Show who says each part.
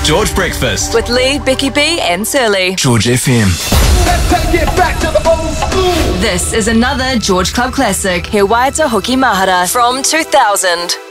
Speaker 1: George Breakfast.
Speaker 2: With Lee, Becky B and Surly.
Speaker 1: George FM.
Speaker 3: Let's take it back to the old school.
Speaker 2: This is another George Club classic, He Waita Hoki Mahara from 2000.